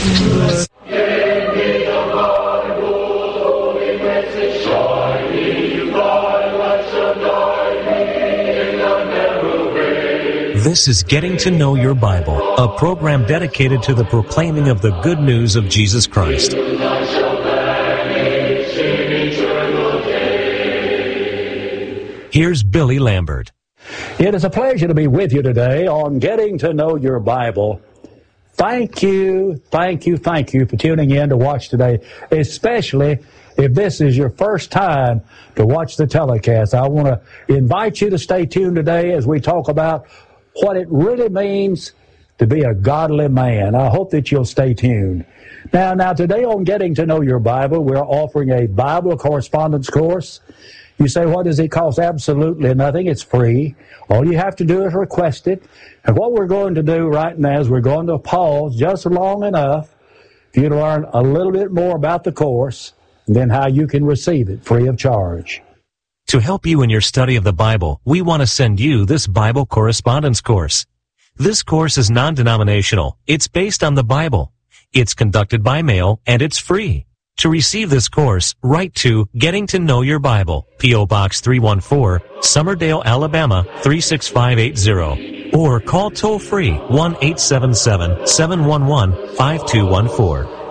This is Getting to Know Your Bible, a program dedicated to the proclaiming of the good news of Jesus Christ. Here's Billy Lambert. It is a pleasure to be with you today on Getting to Know Your Bible. Thank you for tuning in to watch today, especially if this is your first time to watch the telecast. I want to invite you to stay tuned today as we talk about what it really means to be a godly man. I hope that you'll stay tuned. Now today on Getting to Know Your Bible, we're offering a Bible correspondence course. You say, what does it cost? Absolutely nothing. It's free. All you have to do is request it. And what we're going to do right now is we're going to pause just long enough for you to learn a little bit more about the course and then how you can receive it free of charge. To help you in your study of the Bible, we want to send you this Bible correspondence course. This course is non-denominational. It's based on the Bible. It's conducted by mail, and it's free. To receive this course, write to Getting to Know Your Bible, P.O. Box 314, Summerdale, Alabama 36580, or call toll-free 1-877-711-5214.